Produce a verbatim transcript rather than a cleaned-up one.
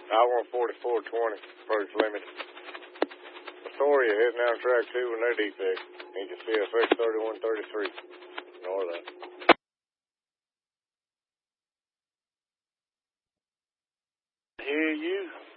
I want forty-four twenty, approach limit. Astoria heading down track two with no defect. Need your C F X thirty-one thirty-three. Ignore that. Hear you.